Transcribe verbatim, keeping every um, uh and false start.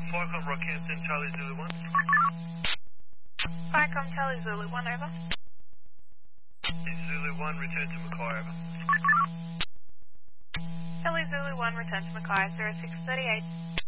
Flycom Rockhampton, Charlie Zulu one. Flycom Charlie Zulu one, over. Zulu one, return to Mackay, over. Charlie Zulu one, return to Mackay, zero six three eight.